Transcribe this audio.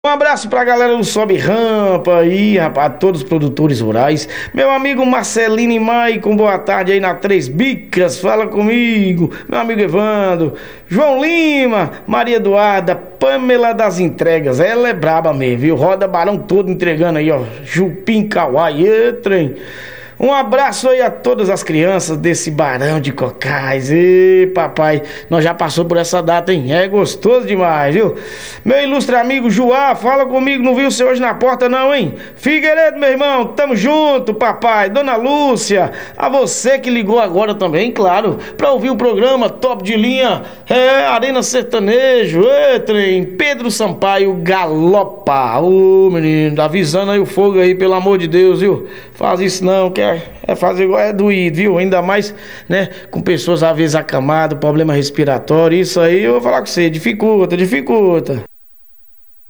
Um abraço pra galera do Sobe Rampa aí, rapaz, todos os produtores rurais. Meu amigo Marcelino e Maicon, boa tarde aí na Três Bicas, fala comigo. Meu amigo Evandro, João Lima, Maria Eduarda, Pamela das Entregas, ela é braba mesmo, viu? Roda Barão todo entregando aí, ó, Jupim Kawai, trem. Um abraço aí a todas as crianças desse Barão de Cocais. E papai, nós já passou por essa data, hein? É gostoso demais, viu? Meu ilustre amigo Joá, fala comigo, não viu você hoje na porta não, hein? Figueiredo, meu irmão, tamo junto, papai. Dona Lúcia, a você que ligou agora também, claro, pra ouvir o programa Top de Linha, Arena Sertanejo, trem, Pedro Sampaio Galopa. Ô, menino, avisando aí o fogo aí, pelo amor de Deus, viu? Faz isso não, é fazer igual é doído, viu? Ainda mais, né, com pessoas às vezes acamadas, problema respiratório, isso aí eu vou falar com você, dificulta.